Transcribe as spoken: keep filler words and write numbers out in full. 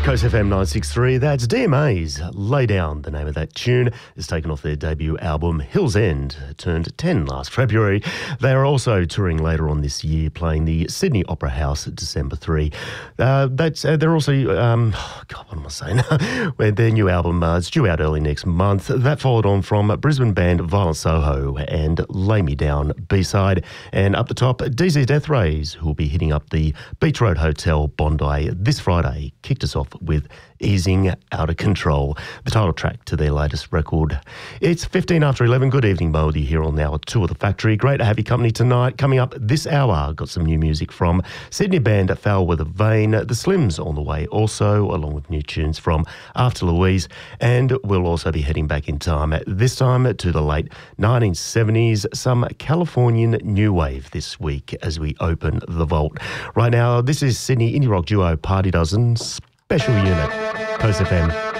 Coast F M nine sixty-three, that's D M A's Lay Down. The name of that tune is taken off their debut album, Hills End, turned ten last February. They are also touring later on this year, playing the Sydney Opera House December third. Uh, that's, uh, they're also, um, oh God, what am I saying? Their new album uh, is due out early next month. That followed on from Brisbane band Violent Soho and Lay Me Down B-side. And up the top, D Z Death Rays, who will be hitting up the Beach Road Hotel Bondi this Friday, kicked us off with Easing Out of Control, the title track to their latest record. It's fifteen after eleven. Good evening, Moldy, here on Hour two of The Factory. Great to have you company tonight. Coming up this hour, got some new music from Sydney band Foul with a Vein, the Slims on the way also, along with new tunes from After Louise, and we'll also be heading back in time, this time to the late nineteen seventies, some Californian new wave this week as we open the vault. Right now, this is Sydney indie rock duo Party Dozen, Special Unit, Coast F M